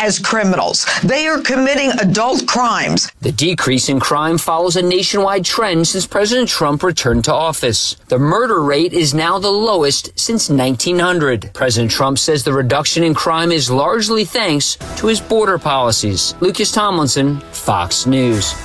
as criminals. They are committing adult crimes. The decrease in crime follows a nationwide trend since President Trump returned to office. The murder rate is now the lowest since 1900. President Trump says the reduction in crime is largely thanks to his border policies. Lucas Tomlinson, Fox News.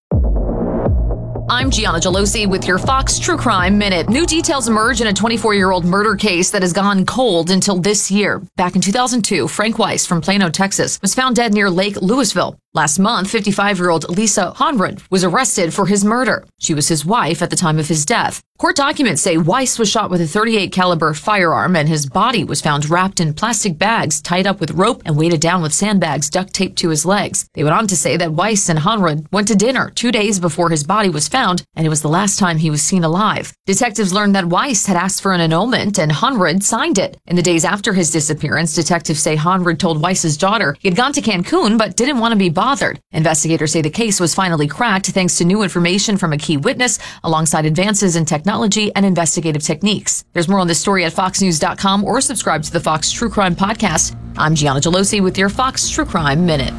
I'm Gianna Gelosi with your Fox True Crime Minute. New details emerge in a 24-year-old murder case that has gone cold until this year. Back in 2002, Frank Weiss from Plano, Texas, was found dead near Lake Louisville. Last month, 55-year-old Lisa Honrud was arrested for his murder. She was his wife at the time of his death. Court documents say Weiss was shot with a .38 caliber firearm and his body was found wrapped in plastic bags, tied up with rope and weighted down with sandbags duct taped to his legs. They went on to say that Weiss and Honrud went to dinner 2 days before his body was found, and it was the last time he was seen alive. Detectives learned that Weiss had asked for an annulment and Honrud signed it. In the days after his disappearance, detectives say Honrud told Weiss's daughter he had gone to Cancun but didn't want to be bothered. Investigators say the case was finally cracked thanks to new information from a key witness alongside advances in technology and investigative techniques. There's more on this story at foxnews.com or subscribe to the Fox True Crime Podcast. I'm Gianna Gelosi with your Fox True Crime Minute.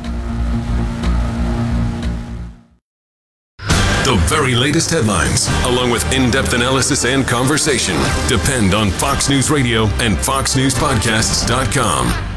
The very latest headlines, along with in-depth analysis and conversation, depend on Fox News Radio and foxnewspodcasts.com.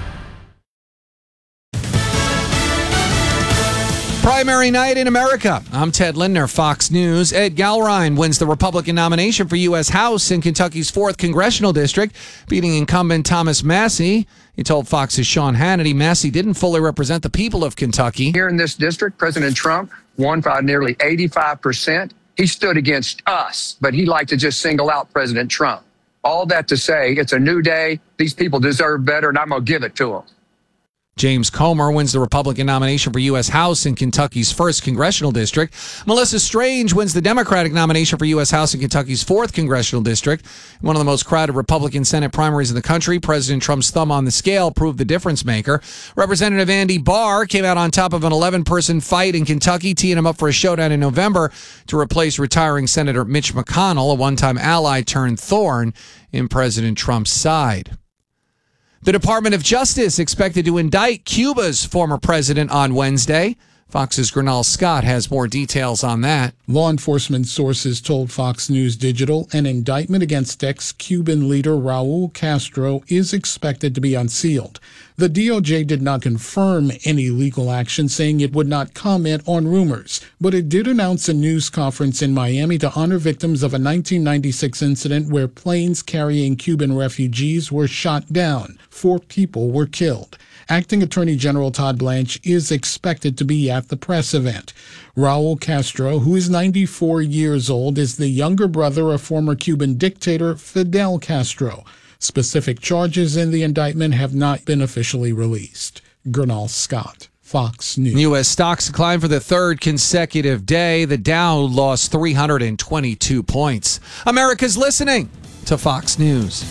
Primary night in America. I'm Ted Lindner, Fox News. Ed Galrine wins the Republican nomination for U.S. House in Kentucky's 4th Congressional District, beating incumbent Thomas Massie. He told Fox's Sean Hannity Massie didn't fully represent the people of Kentucky. Here in this district, President Trump won by nearly 85%. He stood against us, but he liked to just single out President Trump. All that to say, it's a new day. These people deserve better, and I'm going to give it to them. James Comer wins the Republican nomination for U.S. House in Kentucky's 1st Congressional District. Melissa Strange wins the Democratic nomination for U.S. House in Kentucky's 4th Congressional District. One of the most crowded Republican Senate primaries in the country, President Trump's thumb on the scale proved the difference maker. Representative Andy Barr came out on top of an 11-person fight in Kentucky, teeing him up for a showdown in November to replace retiring Senator Mitch McConnell, a one-time ally turned thorn in President Trump's side. The Department of Justice expected to indict Cuba's former president on Wednesday. Fox's Gernal Scott has more details on that. Law enforcement sources told Fox News Digital an indictment against ex-Cuban leader Raul Castro is expected to be unsealed. The DOJ did not confirm any legal action, saying it would not comment on rumors, but it did announce a news conference in Miami to honor victims of a 1996 incident where planes carrying Cuban refugees were shot down. 4 people were killed. Acting Attorney General Todd Blanche is expected to be at the press event. Raul Castro, who is 94 years old, is the younger brother of former Cuban dictator Fidel Castro. Specific charges in the indictment have not been officially released. Gernal Scott, Fox News. U.S. stocks declined for the 3rd consecutive day. The Dow lost 322 points. America's listening to Fox News.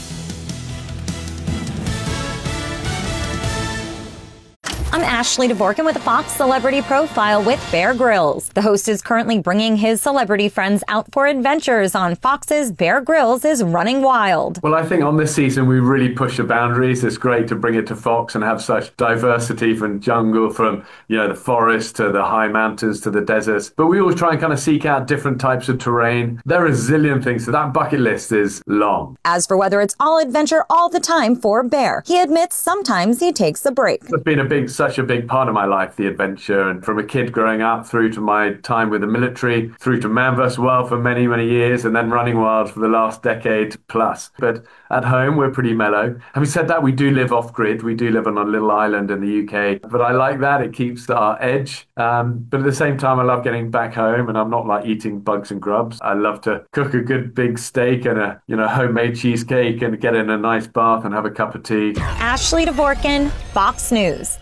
I'm Ashley DeVorkin with a Fox Celebrity Profile with Bear Grylls. The host is currently bringing his celebrity friends out for adventures on Fox's Bear Grylls is Running Wild. Well, I think on this season we really push the boundaries. It's great to bring it to Fox and have such diversity from jungle, from the forest to the high mountains to the deserts. But we always try and kind of seek out different types of terrain. There are a zillion things, so that bucket list is long. As for whether it's all adventure all the time for Bear, he admits sometimes he takes a break. It's been such a big part of my life, the adventure, and from a kid growing up through to my time with the military, through to Man vs. Wild for many, many years, and then Running Wild for the last decade plus. But at home, we're pretty mellow. Having said that, we do live off-grid. We do live on a little island in the UK. But I like that. It keeps our edge. But at the same time, I love getting back home, and I'm not like eating bugs and grubs. I love to cook a good big steak and a homemade cheesecake and get in a nice bath and have a cup of tea. Ashley DeVorkin, Fox News.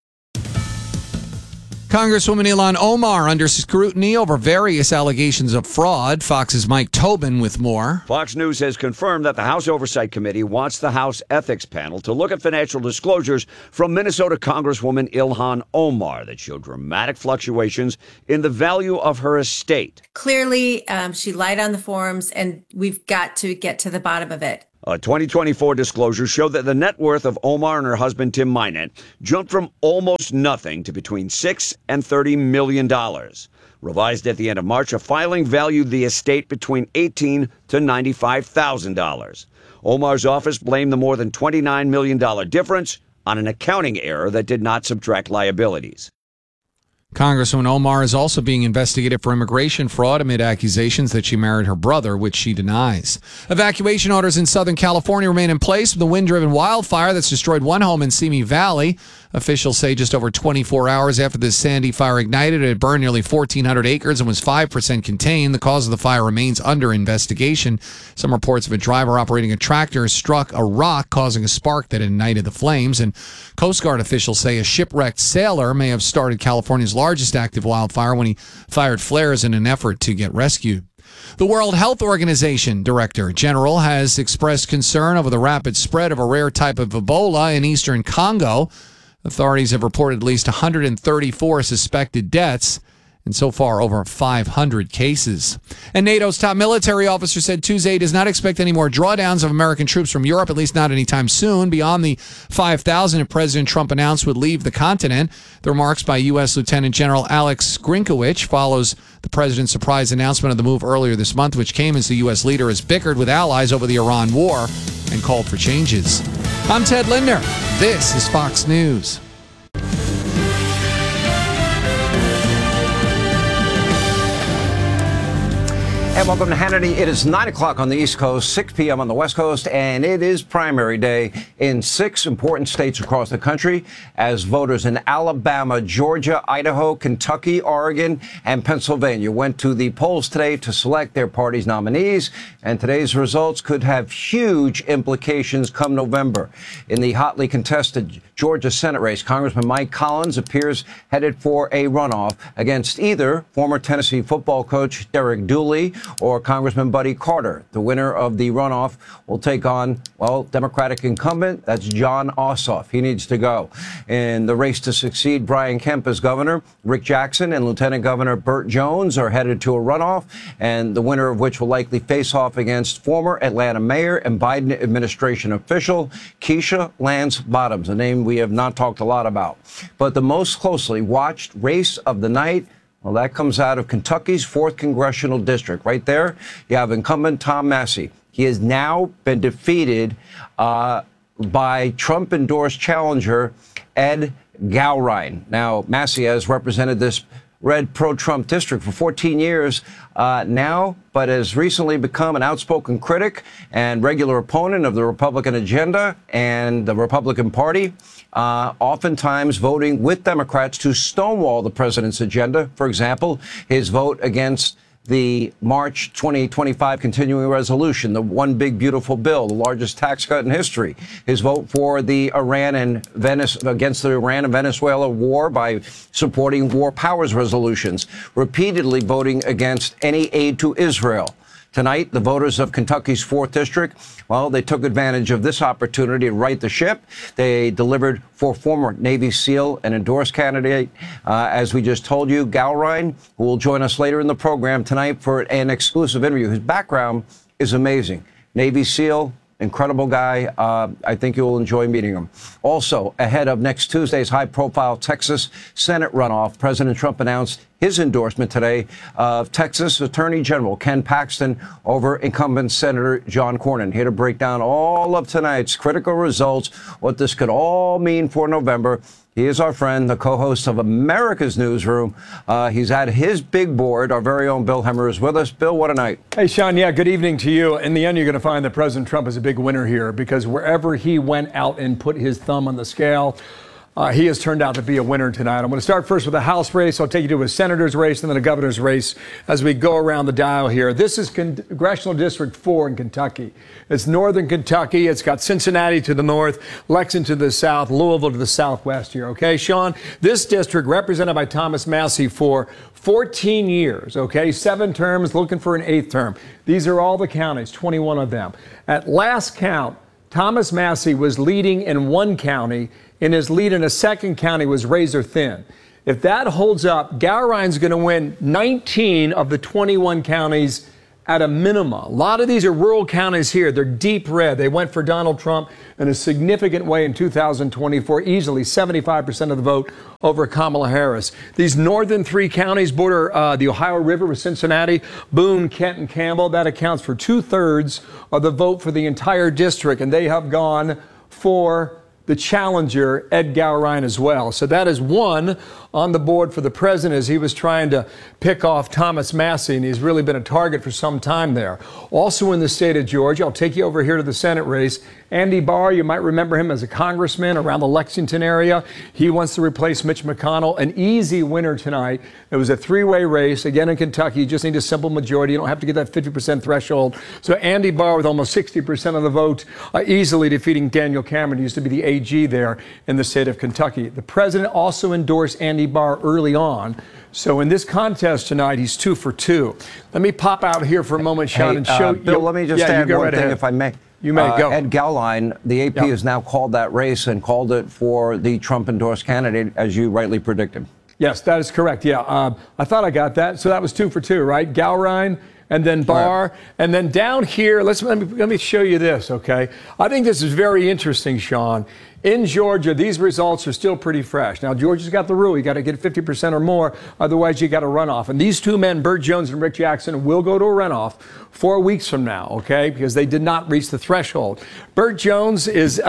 Congresswoman Ilhan Omar under scrutiny over various allegations of fraud. Fox's Mike Tobin with more. Fox News has confirmed that the House Oversight Committee wants the House Ethics Panel to look at financial disclosures from Minnesota Congresswoman Ilhan Omar that showed dramatic fluctuations in the value of her estate. Clearly, she lied on the forms, and we've got to get to the bottom of it. A 2024 disclosure showed that the net worth of Omar and her husband, Tim Minett, jumped from almost nothing to between $6 and $30 million. Revised at the end of March, a filing valued the estate between $18,000 to $95,000. Omar's office blamed the more than $29 million difference on an accounting error that did not subtract liabilities. Congresswoman Omar is also being investigated for immigration fraud amid accusations that she married her brother, which she denies. Evacuation orders in Southern California remain in place with the wind-driven wildfire that's destroyed one home in Simi Valley. Officials say just over 24 hours after the Sandy fire ignited, it had burned nearly 1,400 acres and was 5% contained. The cause of the fire remains under investigation. Some reports of a driver operating a tractor struck a rock, causing a spark that ignited the flames. And Coast Guard officials say a shipwrecked sailor may have started California's largest active wildfire when he fired flares in an effort to get rescued. The World Health Organization Director General has expressed concern over the rapid spread of a rare type of Ebola in eastern Congo. Authorities have reported at least 134 suspected deaths and so far over 500 cases. And NATO's top military officer said Tuesday he does not expect any more drawdowns of American troops from Europe, at least not anytime soon, beyond the 5,000 that President Trump announced would leave the continent. The remarks by U.S. Lieutenant General Alex Grinkowicz follows the president's surprise announcement of the move earlier this month, which came as the U.S. leader has bickered with allies over the Iran war and called for changes. I'm Ted Lindner. This is Fox News. And welcome to Hannity. It is 9 o'clock on the East Coast, 6 p.m. on the West Coast, and it is primary day in 6 important states across the country as voters in Alabama, Georgia, Idaho, Kentucky, Oregon, and Pennsylvania went to the polls today to select their party's nominees. And today's results could have huge implications come November. In the hotly contested Georgia Senate race, Congressman Mike Collins appears headed for a runoff against either former Tennessee football coach Derek Dooley or Congressman Buddy Carter. The winner of the runoff will take on, well, Democratic incumbent, that's Jon Ossoff. He needs to go. In the race to succeed Brian Kemp as governor, Rick Jackson and Lieutenant Governor Burt Jones are headed to a runoff, and the winner of which will likely face off against former Atlanta mayor and Biden administration official Keisha Lance Bottoms, a name we have not talked a lot about. But the most closely watched race of the night, well, that comes out of Kentucky's 4th Congressional District. Right there, you have incumbent Tom Massie. He has now been defeated by Trump-endorsed challenger Ed Gowrine. Now, Massie has represented this red pro-Trump district for 14 years now, but has recently become an outspoken critic and regular opponent of the Republican agenda and the Republican Party, oftentimes voting with Democrats to stonewall the president's agenda. For example, his vote against the March 2025 continuing resolution, the One Big Beautiful Bill, the largest tax cut in history. His vote for the against the Iran and Venezuela war by supporting war powers resolutions, repeatedly voting against any aid to Israel. Tonight, the voters of Kentucky's 4th District, well, they took advantage of this opportunity to right the ship. They delivered for former Navy SEAL and endorsed candidate, as we just told you, Gowrine, who will join us later in the program tonight for an exclusive interview. His background is amazing. Navy SEAL, incredible guy. I think you'll enjoy meeting him. Also, ahead of next Tuesday's high-profile Texas Senate runoff, President Trump announced his endorsement today of Texas Attorney General Ken Paxton over incumbent Senator John Cornyn. Here to break down all of tonight's critical results, what this could all mean for November. He is our friend, the co-host of America's Newsroom. He's at his big board. Our very own Bill Hemmer is with us. Bill, what a night. Hey, Sean, yeah, good evening to you. In the end, you're going to find that President Trump is a big winner here because wherever he went out and put his thumb on the scale, he has turned out to be a winner tonight. I'm going to start first with the House race. I'll take you to a senator's race and then a governor's race as we go around the dial here. This is Congressional District 4 in Kentucky. It's northern Kentucky. It's got Cincinnati to the north, Lexington to the south, Louisville to the southwest here. Okay, Sean, this district represented by Thomas Massie for 14 years, okay, 7 terms, looking for an 8th term. These are all the counties, 21 of them. At last count, Thomas Massie was leading in one county, and his lead in a second county was razor thin. If that holds up, Gowrine's going to win 19 of the 21 counties at a minimum. A lot of these are rural counties here. They're deep red. They went for Donald Trump in a significant way in 2024, easily 75% of the vote over Kamala Harris. These northern 3 counties border the Ohio River with Cincinnati, Boone, Kent, and Campbell. That accounts for 2/3 of the vote for the entire district, and they have gone for the challenger, Ed Gowrine, as well. So that is one on the board for the president as he was trying to pick off Thomas Massie, and he's really been a target for some time there. Also in the state of Georgia, I'll take you over here to the Senate race. Andy Barr, you might remember him as a congressman around the Lexington area. He wants to replace Mitch McConnell. An easy winner tonight. It was a 3-way race. Again, in Kentucky, you just need a simple majority. You don't have to get that 50% threshold. So Andy Barr, with almost 60% of the vote, easily defeating Daniel Cameron, who used to be the AG there in the state of Kentucky. The president also endorsed Andy Barr early on. So in this contest tonight, he's 2 for 2. Let me pop out here for a moment, Sean, and show you. Bill, let me just add one thing, if I may. You may go. Ed Gowrine, the AP has now called that race and called it for the Trump-endorsed candidate, as you rightly predicted. Yes, that is correct. Yeah, I thought I got that. So that was 2 for 2, right? Gowrine and then Barr. Right. And then down here, let me show you this, okay? I think this is very interesting, Sean. In Georgia, these results are still pretty fresh. Now, Georgia's got the rule. You got to get 50% or more. Otherwise, you got a runoff. And these 2 men, Burt Jones and Rick Jackson, will go to a runoff 4 weeks from now, okay? Because they did not reach the threshold. Burt Jones is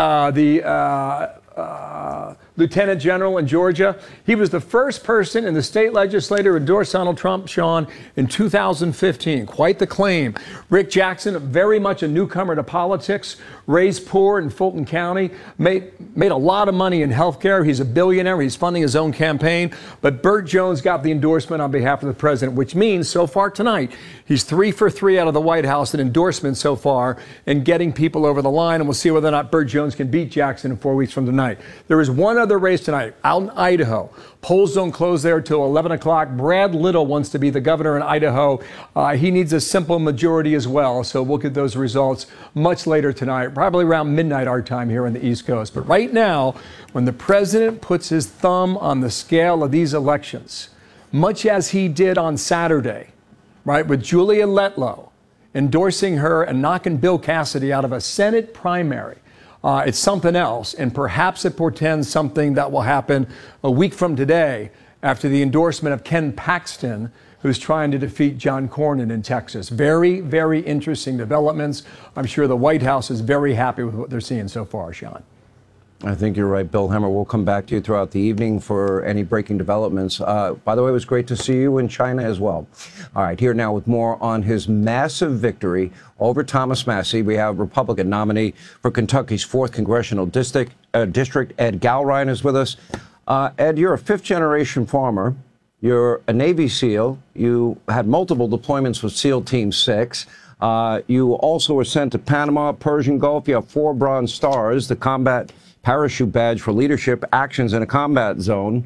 the lieutenant general in Georgia. He was the first person in the state legislature to endorse Donald Trump, Sean, in 2015. Quite the claim. Rick Jackson, very much a newcomer to politics, raised poor in Fulton County, made a lot of money in health care. He's a billionaire. He's funding his own campaign. But Burt Jones got the endorsement on behalf of the president, which means so far tonight, he's 3 for 3 out of the White House in endorsements so far and getting people over the line. And we'll see whether or not Burt Jones can beat Jackson in 4 weeks from tonight. There is one other race tonight out in Idaho. Polls don't close there till 11 o'clock. Brad Little wants to be the governor in Idaho. He needs a simple majority as well. So we'll get those results much later tonight, probably around midnight our time here on the East Coast. But right now, when the president puts his thumb on the scale of these elections, much as he did on Saturday, right, with Julia Letlow endorsing her and knocking Bill Cassidy out of a Senate primary, it's something else, and perhaps it portends something that will happen a week from today after the endorsement of Ken Paxton, who's trying to defeat John Cornyn in Texas. Very, very interesting developments. I'm sure the White House is very happy with what they're seeing so far, Sean. I think you're right, Bill Hemmer. We'll come back to you throughout the evening for any breaking developments. By the way, it was great to see you in China as well. All right, here now with more on his massive victory over Thomas Massie. We have Republican nominee for Kentucky's 4th Congressional District, Ed Gowrine is with us. Ed, you're a 5th-generation farmer. You're a Navy SEAL. You had multiple deployments with SEAL Team 6. You also were sent to Panama, Persian Gulf. You have 4 Bronze Stars, the Combat Parachute Badge for leadership actions in a combat zone.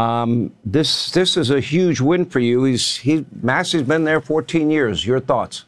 This is a huge win for you. Massie's been there 14 years. Your thoughts?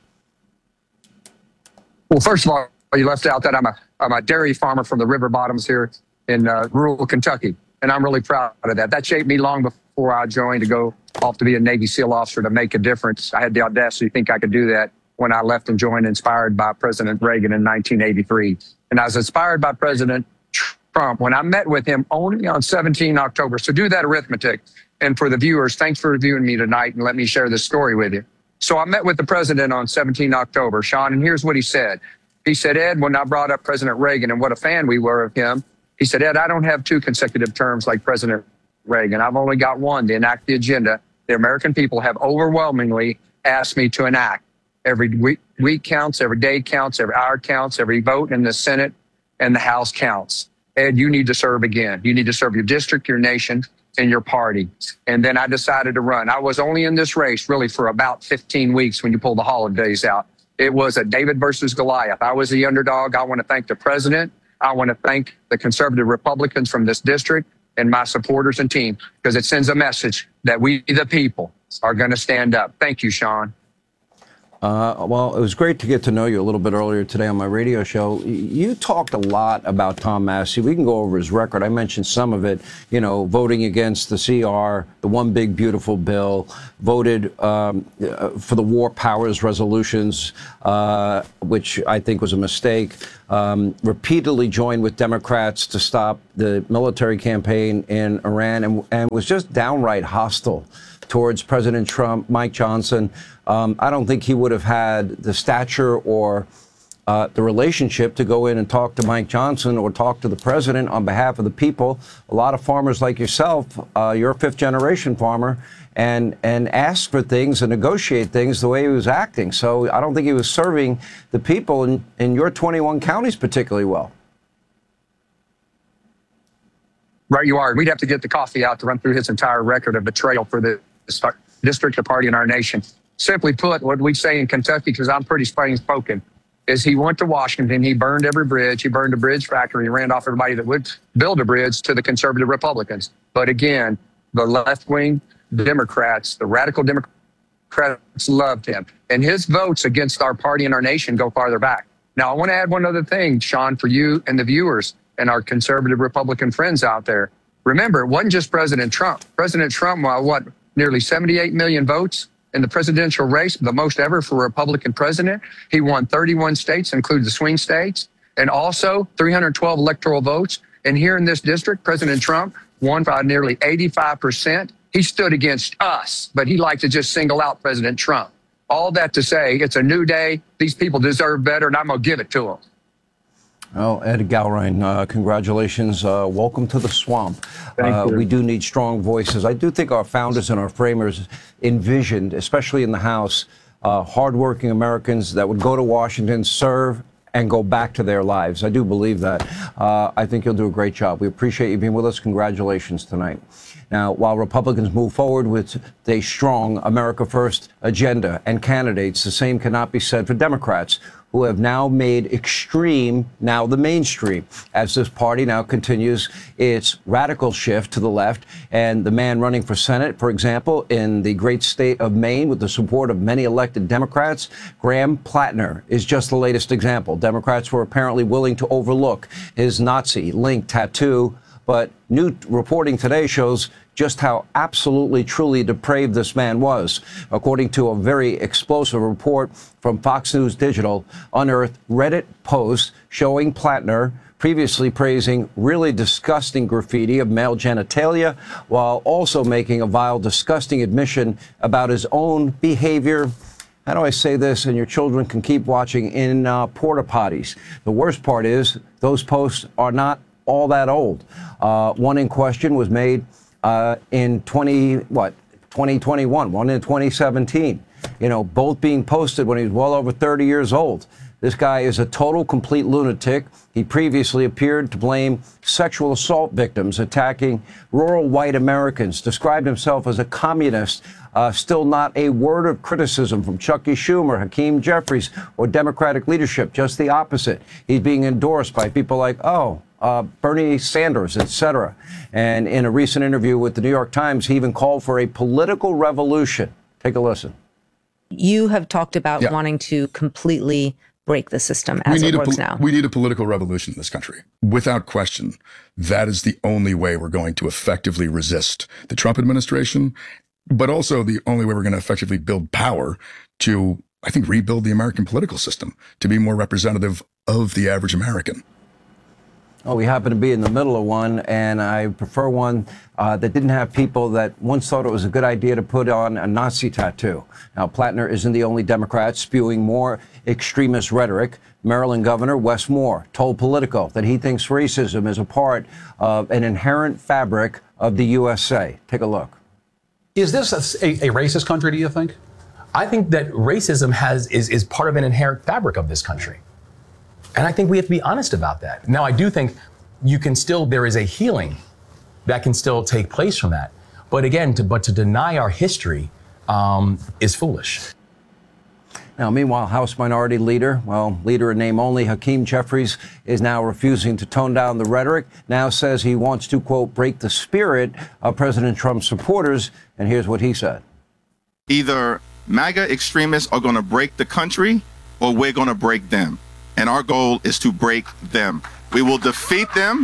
Well, first of all, you left out that I'm a dairy farmer from the river bottoms here in rural Kentucky, and I'm really proud of that. That shaped me long before I joined to go off to be a Navy SEAL officer to make a difference. I had the audacity to think I could do that when I left and joined, inspired by President Reagan in 1983. And I was inspired by President Trump when I met with him only on 17 October. So do that arithmetic. And for the viewers, thanks for viewing me tonight and let me share this story with you. So I met with the president on 17 October, Sean, and here's what he said. He said, Ed, when I brought up President Reagan and what a fan we were of him, he said, Ed, I don't have 2 consecutive terms like President Reagan. I've only got one to enact the agenda the American people have overwhelmingly asked me to enact. Every week counts, every day counts, every hour counts, every vote in the Senate and the House counts. Ed, you need to serve again. You need to serve your district, your nation, and your party. And then I decided to run. I was only in this race really for about 15 weeks when you pull the holidays out. It was a David versus Goliath. I was the underdog. I want to thank the president. I want to thank the conservative Republicans from this district and my supporters and team, because it sends a message that we, the people, are going to stand up. Thank you, Sean. Well, it was great to get to know you a little bit earlier today on my radio show. You talked a lot about Tom Massie. We can go over his record. I mentioned some of it, you know, voting against the CR, the One Big Beautiful Bill, voted for the War Powers resolutions, which I think was a mistake, repeatedly joined with Democrats to stop the military campaign in Iran, and was just downright hostile towards President Trump, Mike Johnson. I don't think he would have had the stature or the relationship to go in and talk to Mike Johnson or talk to the president on behalf of the people. A lot of farmers like yourself, you're a fifth-generation farmer, and ask for things and negotiate things the way he was acting. So I don't think he was serving the people in your 21 counties particularly well. Right, you are. We'd have to get the coffee out to run through his entire record of betrayal for the district or party in our nation. Simply put, what we say in Kentucky, because I'm pretty plain spoken, is he went to Washington, he burned every bridge, he burned a bridge factory, he ran off everybody that would build a bridge to the conservative Republicans. But again, the left-wing Democrats, the radical Democrats loved him. And his votes against our party and our nation go farther back. Now, I want to add one other thing, Sean, for you and the viewers and our conservative Republican friends out there. Remember, it wasn't just President Trump. President Trump, nearly 78 million votes in the presidential race, the most ever for a Republican president. He won 31 states, including the swing states, and also 312 electoral votes. And here in this district, President Trump won by nearly 85%. He stood against us, but he liked to just single out President Trump. All that to say, it's a new day. These people deserve better, and I'm going to give it to them. Well, Ed Galrain, congratulations. Welcome to the swamp. Thank you. We do need strong voices. I do think our founders and our framers envisioned, especially in the House, hardworking Americans that would go to Washington, serve, and go back to their lives. I do believe that. I think you'll do a great job. We appreciate you being with us. Congratulations tonight. Now, while Republicans move forward with a strong America First agenda and candidates, the same cannot be said for Democrats, who have now made extreme now the mainstream as this party now continues its radical shift to the left. And the man running for Senate, for example, in the great state of Maine with the support of many elected Democrats, Graham Plattner, is just the latest example. Democrats were apparently willing to overlook his Nazi-linked tattoo, but new reporting today shows just how absolutely, truly depraved this man was. According to a very explosive report from Fox News Digital, unearthed Reddit posts showing Plattner previously praising really disgusting graffiti of male genitalia, while also making a vile, disgusting admission about his own behavior. How do I say this? And your children can keep watching in porta potties. The worst part is those posts are not all that old. One in question was made in 2021, one in 2017. You know, both being posted when he was well over 30 years old. This guy is a total, complete lunatic. He previously appeared to blame sexual assault victims attacking rural white Americans, described himself as a communist. Still not a word of criticism from Chucky Schumer, Hakeem Jeffries, or Democratic leadership. Just the opposite. He's being endorsed by people like, Bernie Sanders, etc. And in a recent interview with the New York Times, he even called for a political revolution. Take a listen. You have talked about wanting to completely break the system as it works now. We need a political revolution in this country. Without question, that is the only way we're going to effectively resist the Trump administration, but also the only way we're going to effectively build power to, I think, rebuild the American political system to be more representative of the average American. Oh, we happen to be in the middle of one, and I prefer one that didn't have people that once thought it was a good idea to put on a Nazi tattoo. Now, Plattner isn't the only Democrat spewing more extremist rhetoric. Maryland Governor Wes Moore told Politico that he thinks racism is a part of an inherent fabric of the USA. Take a look. Is this a racist country, do you think? I think that racism is part of an inherent fabric of this country. And I think we have to be honest about that. Now, I do think there is a healing that can still take place from that. But again, to deny our history is foolish. Now, meanwhile, House Minority Leader, leader in name only, Hakeem Jeffries, is now refusing to tone down the rhetoric, now says he wants to, quote, break the spirit of President Trump's supporters. And here's what he said. Either MAGA extremists are going to break the country, or we're going to break them. And our goal is to break them. We will defeat them.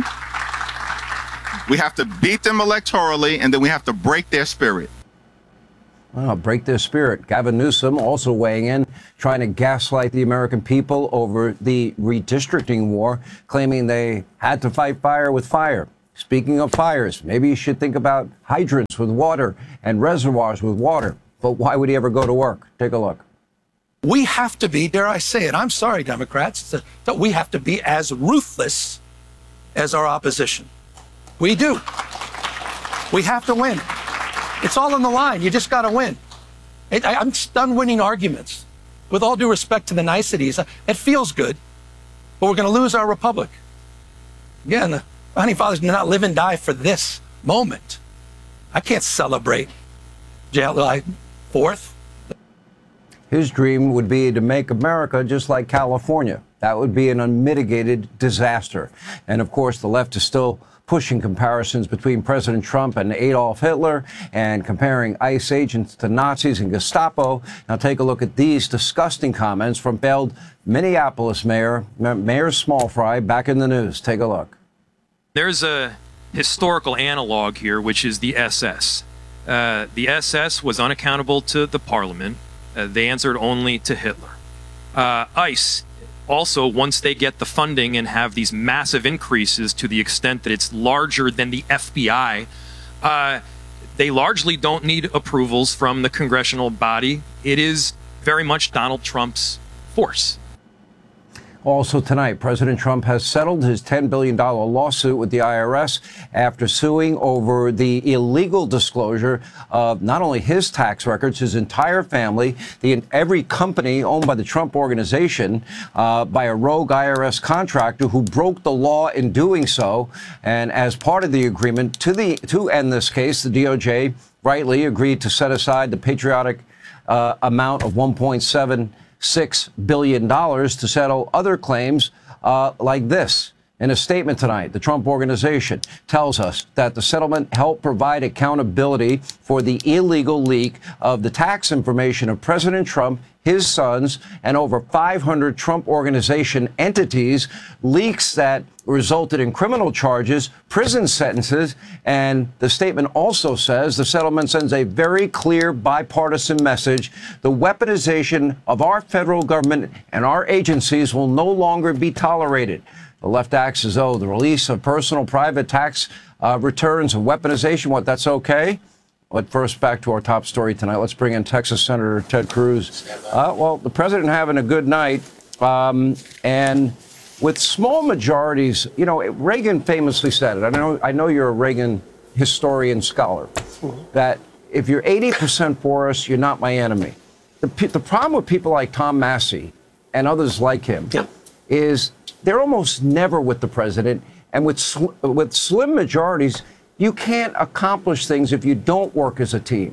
We have to beat them electorally, and then we have to break their spirit. Well, break their spirit. Gavin Newsom also weighing in, trying to gaslight the American people over the redistricting war, claiming they had to fight fire with fire. Speaking of fires, maybe you should think about hydrants with water and reservoirs with water. But why would he ever go to work? Take a look. We have to be, dare I say it, I'm sorry, Democrats, that we have to be as ruthless as our opposition. We do. We have to win. It's all on the line. You just got to win. I'm done winning arguments. With all due respect to the niceties, it feels good, but we're going to lose our republic. Again, the founding fathers did not live and die for this moment. I can't celebrate July 4th. His dream would be to make America just like California. That would be an unmitigated disaster. And of course, the left is still pushing comparisons between President Trump and Adolf Hitler and comparing ICE agents to Nazis and Gestapo. Now take a look at these disgusting comments from failed Minneapolis Mayor Smallfry back in the news. Take a look. There's a historical analog here, which is the SS. The SS was unaccountable to the parliament. They answered only to Hitler. ICE, also, once they get the funding and have these massive increases to the extent that it's larger than the FBI, they largely don't need approvals from the congressional body. It is very much Donald Trump's force. Also tonight, President Trump has settled his $10 billion lawsuit with the IRS after suing over the illegal disclosure of not only his tax records, his entire family, every company owned by the Trump Organization, by a rogue IRS contractor who broke the law in doing so. And as part of the agreement to end this case, the DOJ rightly agreed to set aside the patriotic amount of $1.76 billion to settle other claims like this. In a statement tonight, the Trump Organization tells us that the settlement helped provide accountability for the illegal leak of the tax information of President Trump, his sons, and over 500 Trump Organization entities, leaks that resulted in criminal charges, prison sentences, and the statement also says the settlement sends a very clear bipartisan message. The weaponization of our federal government and our agencies will no longer be tolerated. The left acts as though the release of personal private tax returns and weaponization, that's okay? But first, back to our top story tonight. Let's bring in Texas Senator Ted Cruz. Well, the president having a good night, and with small majorities, Reagan famously said it. I know you're a Reagan historian scholar, that if you're 80% for us, you're not my enemy. The problem with people like Tom Massey and others like him is they're almost never with the president, and with slim majorities, you can't accomplish things if you don't work as a team.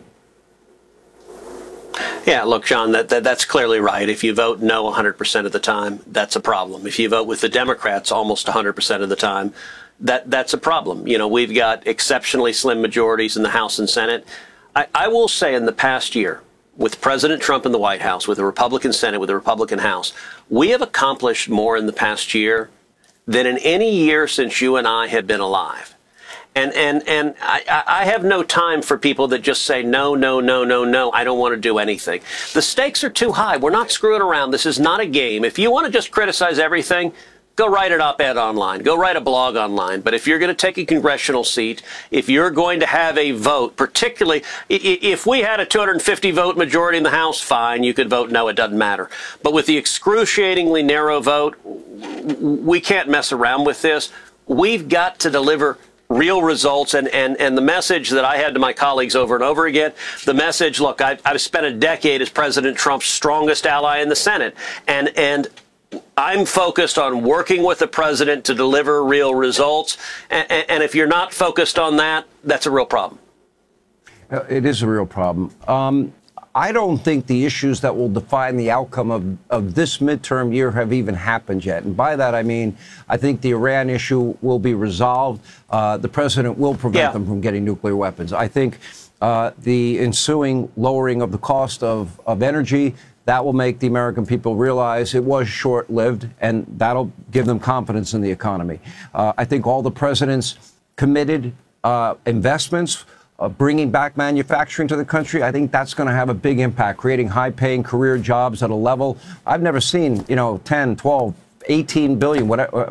Yeah, look, John, that's clearly right. If you vote no 100% of the time, that's a problem. If you vote with the Democrats almost 100% of the time, that's a problem. We've got exceptionally slim majorities in the House and Senate. I will say in the past year, with President Trump in the White House, with a Republican Senate, with a Republican House, we have accomplished more in the past year than in any year since you and I have been alive. And I have no time for people that just say, no, I don't want to do anything. The stakes are too high. We're not screwing around. This is not a game. If you want to just criticize everything, go write an op-ed online. Go write a blog online. But if you're going to take a congressional seat, if you're going to have a vote, particularly if we had a 250 vote majority in the House, fine, you could vote no, it doesn't matter. But with the excruciatingly narrow vote, we can't mess around with this. We've got to deliver real results, and the message that I had to my colleagues over and over again, the message, look, I've spent a decade as President Trump's strongest ally in the Senate, and I'm focused on working with the president to deliver real results, and if you're not focused on that, that's a real problem. It is a real problem. I don't think the issues that will define the outcome of this midterm year have even happened yet. And by that, I mean, I think the Iran issue will be resolved. The president will prevent them from getting nuclear weapons. I think the ensuing lowering of the cost of energy. That will make the American people realize it was short-lived, and that'll give them confidence in the economy. I think all the president's committed investments, bringing back manufacturing to the country, I think that's going to have a big impact, creating high-paying career jobs at a level I've never seen, 10, 12, 18 billion,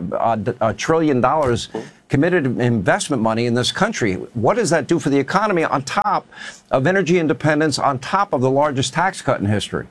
$1 trillion committed investment money in this country. What does that do for the economy on top of energy independence, on top of the largest tax cut in history?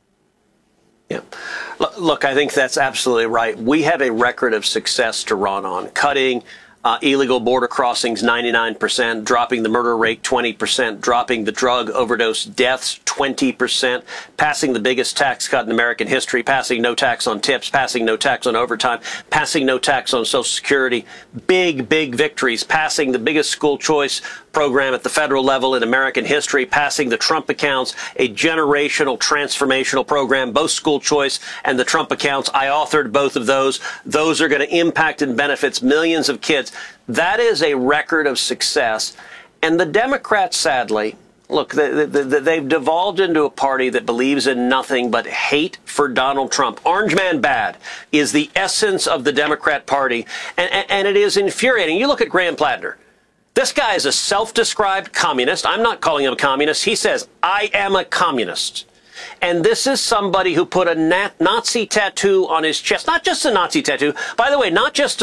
Yeah. Look, I think that's absolutely right. We have a record of success to run on, cutting illegal border crossings 99%, dropping the murder rate 20%, dropping the drug overdose deaths 20%, passing the biggest tax cut in American history, passing no tax on tips, passing no tax on overtime, passing no tax on Social Security. Big, big victories, passing the biggest school choice program at the federal level in American history, passing the Trump accounts, a generational transformational program, both school choice and the Trump accounts. I authored both of those. Those are going to impact and benefits millions of kids. That is a record of success. And the Democrats, sadly, look, they've devolved into a party that believes in nothing but hate for Donald Trump. Orange man bad is the essence of the Democrat Party, and it is infuriating. You look at Graham Plattner. This guy is a self-described communist. I'm not calling him a communist. He says, I am a communist. And this is somebody who put a Nazi tattoo on his chest. Not just a Nazi tattoo. By the way, not just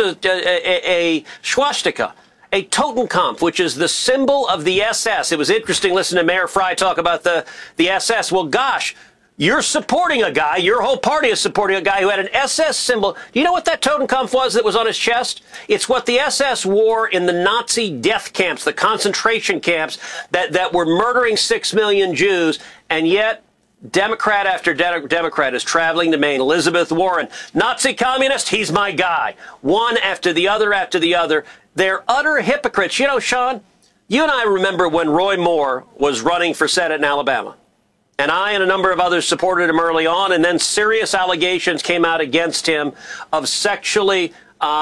a swastika. A Totenkopf, which is the symbol of the SS. It was interesting listening to Mayor Frey talk about the SS. Well, gosh, you're supporting a guy, your whole party is supporting a guy who had an SS symbol. Do you know what that Totenkopf was that was on his chest? It's what the SS wore in the Nazi death camps, the concentration camps that were murdering 6 million Jews. And yet, Democrat after Democrat is traveling to Maine. Elizabeth Warren, Nazi communist, he's my guy. One after the other after the other. They're utter hypocrites. You know, Sean, you and I remember when Roy Moore was running for Senate in Alabama. And I and a number of others supported him early on, and then serious allegations came out against him of sexually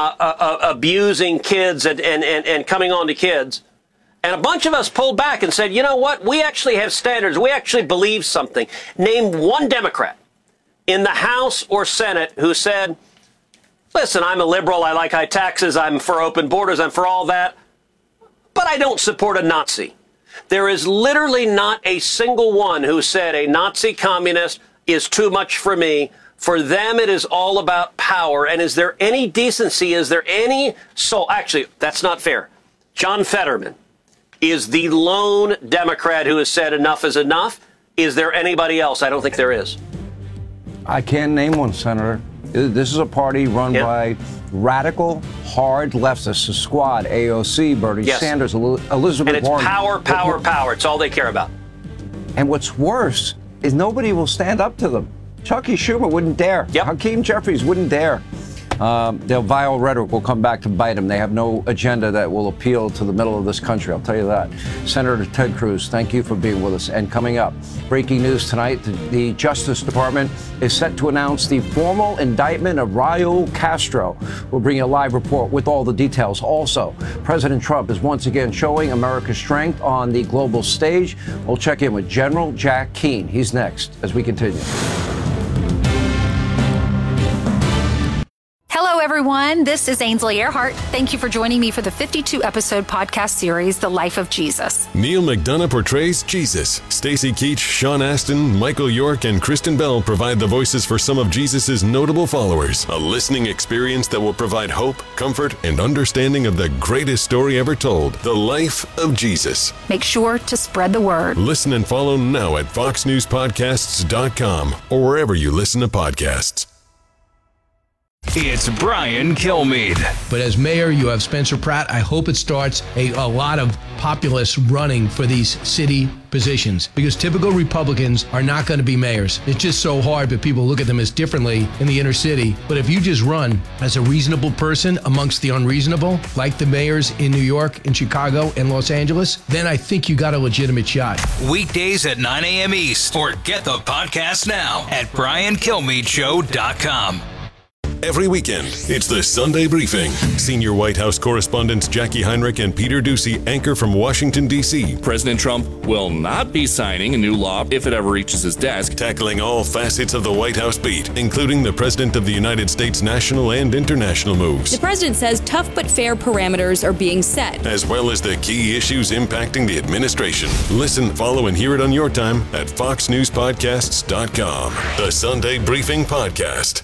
abusing kids and coming on to kids. And a bunch of us pulled back and said, you know what? We actually have standards. We actually believe something. Name one Democrat in the House or Senate who said, listen, I'm a liberal. I like high taxes. I'm for open borders. I'm for all that. But I don't support a Nazi. There is literally not a single one who said a Nazi communist is too much for me. For them, it is all about power. And is there any decency? Is there any soul? Actually, that's not fair. John Fetterman is the lone Democrat who has said enough is enough. Is there anybody else? I don't think there is. I can't name one, Senator. This is a party run by radical, hard leftists, the Squad, AOC, Bernie Sanders, Elizabeth Warren. And it's power, power. It's all they care about. And what's worse is nobody will stand up to them. Chucky Schumer wouldn't dare. Hakeem Jeffries wouldn't dare. Their vile rhetoric will come back to bite them. They have no agenda that will appeal to the middle of this country, I'll tell you that. Senator Ted Cruz, thank you for being with us. And coming up, breaking news tonight, the Justice Department is set to announce the formal indictment of Raul Castro. We'll bring you a live report with all the details. Also, President Trump is once again showing America's strength on the global stage. We'll check in with General Jack Keane. He's next as we continue. Hello, everyone. This is Ainsley Earhart. Thank you for joining me for the 52-episode podcast series, The Life of Jesus. Neil McDonough portrays Jesus. Stacey Keach, Sean Astin, Michael York, and Kristen Bell provide the voices for some of Jesus' notable followers. A listening experience that will provide hope, comfort, and understanding of the greatest story ever told, The Life of Jesus. Make sure to spread the word. Listen and follow now at foxnewspodcasts.com or wherever you listen to podcasts. It's Brian Kilmeade. But as mayor, you have Spencer Pratt. I hope it starts a lot of populists running for these city positions, because typical Republicans are not going to be mayors. It's just so hard, but people look at them as differently in the inner city. But if you just run as a reasonable person amongst the unreasonable, like the mayors in New York, in Chicago, and Los Angeles, then I think you got a legitimate shot. Weekdays at 9 a.m. East, or get the podcast now at BrianKilmeadeShow.com. every weekend. It's the Sunday Briefing. Senior White House correspondents Jackie Heinrich and Peter Doocy anchor from Washington, D.C. President Trump will not be signing a new law if it ever reaches his desk. Tackling all facets of the White House beat, including the President of the United States national and international moves. The president says tough but fair parameters are being set, as well as the key issues impacting the administration. Listen, follow, and hear it on your time at foxnewspodcasts.com. The Sunday Briefing Podcast.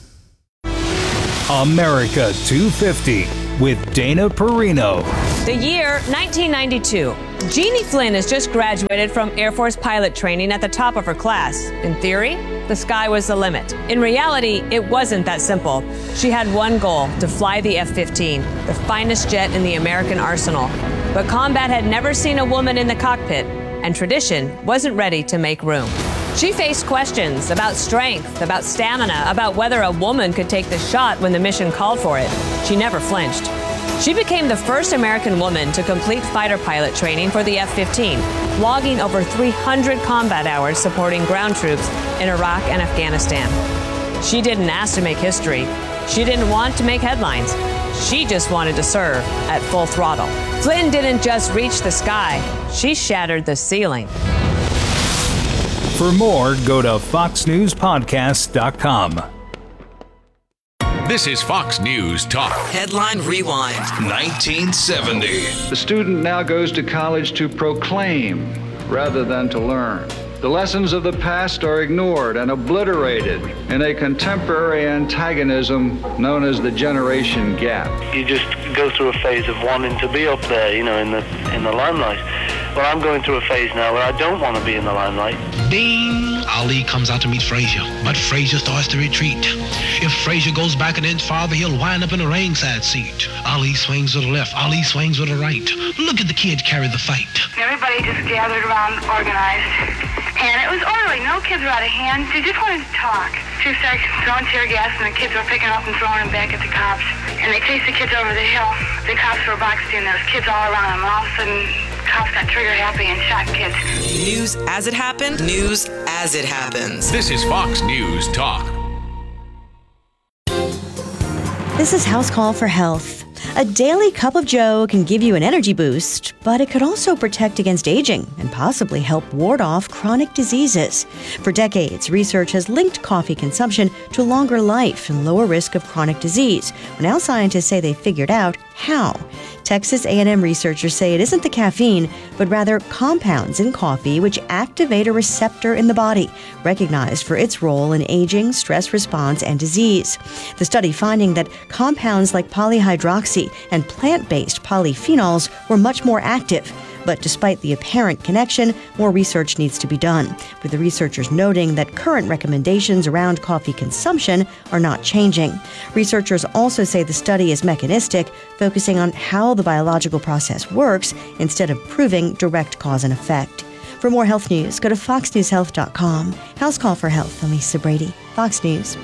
America 250 with Dana Perino. The year 1992. Jeannie Flynn has just graduated from Air Force pilot training at the top of her class. In theory, the sky was the limit. In reality, it wasn't that simple. She had one goal: to fly the F-15, the finest jet in the American arsenal. But combat had never seen a woman in the cockpit, and tradition wasn't ready to make room. She faced questions about strength, about stamina, about whether a woman could take the shot when the mission called for it. She never flinched. She became the first American woman to complete fighter pilot training for the F-15, logging over 300 combat hours supporting ground troops in Iraq and Afghanistan. She didn't ask to make history. She didn't want to make headlines. She just wanted to serve at full throttle. Flynn didn't just reach the sky. She shattered the ceiling. For more, go to foxnewspodcast.com. This is Fox News Talk. Headline Rewind. 1970. The student now goes to college to proclaim rather than to learn. The lessons of the past are ignored and obliterated in a contemporary antagonism known as the generation gap. You just go through a phase of wanting to be up there, in the limelight. Well, I'm going through a phase now where I don't want to be in the limelight. Ding! Ali comes out to meet Frazier, but Frazier starts to retreat. If Frazier goes back an inch farther, he'll wind up in a ringside seat. Ali swings to the left, Ali swings to the right. Look at the kid carry the fight. Everybody just gathered around, organized, and it was orderly. No kids were out of hand. They just wanted to talk. She started throwing tear gas, and the kids were picking up and throwing them back at the cops. And they chased the kids over the hill. The cops were boxed in. There was kids all around them, and all of a sudden, cops got trigger happy and shot kids. News as it happened, news as it happens. This is Fox News Talk. This is House Call for Health. A daily cup of joe can give you an energy boost, but it could also protect against aging and possibly help ward off chronic diseases. For decades, research has linked coffee consumption to longer life and lower risk of chronic disease. Now scientists say they figured out how. Texas A&M researchers say it isn't the caffeine, but rather compounds in coffee which activate a receptor in the body, recognized for its role in aging, stress response, and disease. The study finding that compounds like polyhydroxy and plant-based polyphenols were much more active. But despite the apparent connection, more research needs to be done, with the researchers noting that current recommendations around coffee consumption are not changing. Researchers also say the study is mechanistic, focusing on how the biological process works instead of proving direct cause and effect. For more health news, go to foxnewshealth.com. House Call for Health. I'm Lisa Brady, Fox News.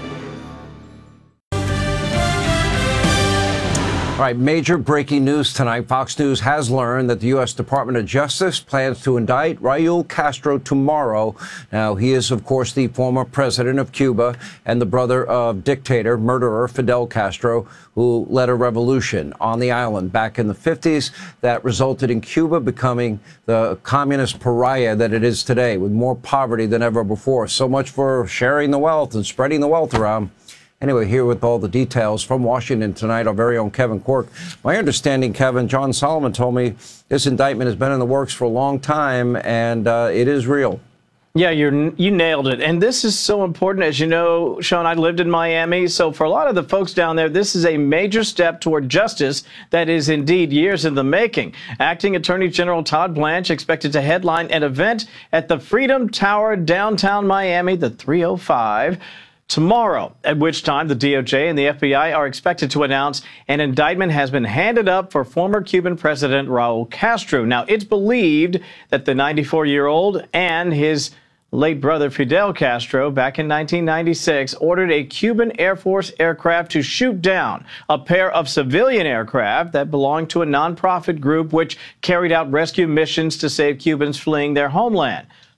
All right, major breaking news tonight. Fox News has learned that the U.S. Department of Justice plans to indict Raul Castro tomorrow. Now, he is, of course, the former president of Cuba and the brother of murderer Fidel Castro, who led a revolution on the island back in the 50s that resulted in Cuba becoming the communist pariah that it is today, with more poverty than ever before. So much for sharing the wealth and spreading the wealth around. Anyway, here with all the details from Washington tonight, our very own Kevin Quirk. My understanding, Kevin, John Solomon told me this indictment has been in the works for a long time, and it is real. Yeah, you nailed it. And this is so important. As you know, Sean, I lived in Miami. So for a lot of the folks down there, this is a major step toward justice that is indeed years in the making. Acting Attorney General Todd Blanche expected to headline an event at the Freedom Tower, downtown Miami, the 305, tomorrow, at which time the DOJ and the FBI are expected to announce an indictment has been handed up for former Cuban President Raul Castro. Now, it's believed that the 94-year-old and his late brother Fidel Castro, back in 1996, ordered a Cuban Air Force aircraft to shoot down a pair of civilian aircraft that belonged to a nonprofit group which carried out rescue missions to save Cubans fleeing their homeland.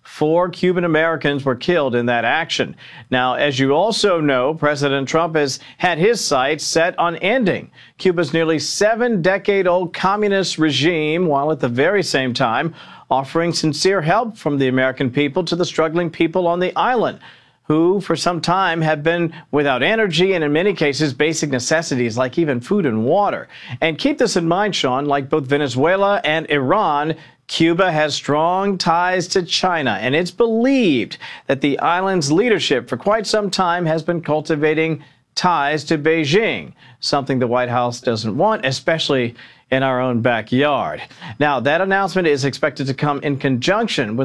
4 Cuban Americans were killed in that action. Now, as you also know, President Trump has had his sights set on ending Cuba's nearly 7-decade-old communist regime, while at the very same time offering sincere help from the American people to the struggling people on the island, who for some time have been without energy and in many cases basic necessities like even food and water. And keep this in mind, Sean, like both Venezuela and Iran, Cuba has strong ties to China, and it's believed that the island's leadership for quite some time has been cultivating ties to Beijing, something the White House doesn't want, especially in our own backyard. Now, that announcement is expected to come in conjunction with